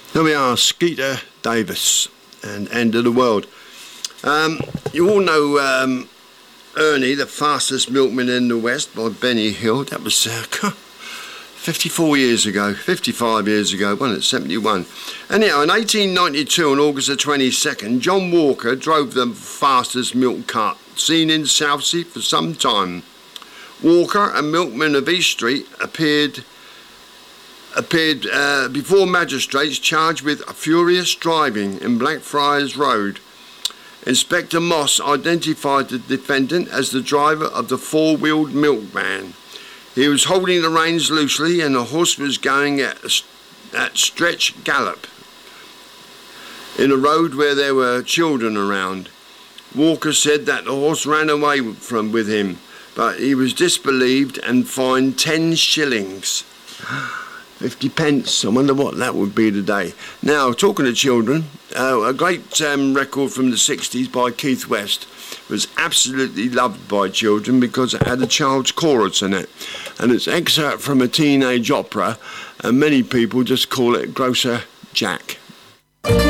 There we are, Skeeter Davis and End of the World. You all know Ernie, the Fastest Milkman in the West by Benny Hill. That was 55 years ago, wasn't it? 71. Anyhow, in 1892, on August the 22nd, John Walker drove the fastest milk cart seen in Southsea for some time. Walker, a milkman of East Street, appeared before magistrates charged with furious driving in Blackfriars Road. Inspector Moss identified the defendant as the driver of the four-wheeled milk van. He was holding the reins loosely and the horse was going at stretch gallop in a road where there were children around. Walker said that the horse ran away with him, but he was disbelieved and fined 10 shillings. 50 pence. I wonder what that would be today. Now, talking to children, a great record from the 60s by Keith West was absolutely loved by children because it had a child's chorus in it. And it's an excerpt from a teenage opera, and many people just call it Grocer Jack.